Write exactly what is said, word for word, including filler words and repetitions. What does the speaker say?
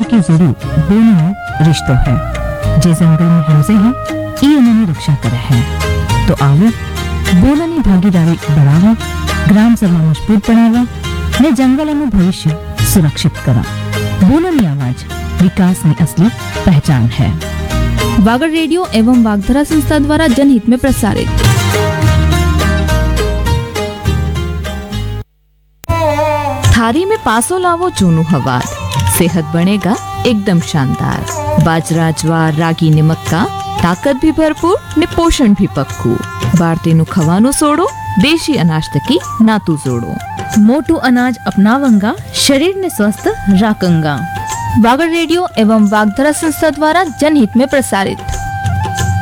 की जरूर बोलनो रिश्तो है। जे जंगल में हमसे हैं ई उन्होंने रक्षा करे है। तो आओ बोलनी भागीदारी बढ़ावा, ग्राम सभा मजबूत बनावा ने जंगलों भविष्य सुरक्षित करा। बोलनी आवाज विकास में असली पहचान है। वागड़ रेडियो एवं वागधरा संस्था द्वारा जनहित में प्रसारित। थारी में पासो लावो चूनु हवार, सेहत बनेगा एकदम शानदार। बाजरा ज्वार रागी ने मक्का, ताकत भी भरपूर ने पोषण भी पक्कू। भारतीय खवानो सोड़ो, देशी अनाज तकी नातू जोड़ो। मोटू अनाज अपनावंगा, शरीर ने स्वस्थ राखंगा। वागड़ रेडियो एवं वागधरा संस्था द्वारा जनहित में प्रसारित।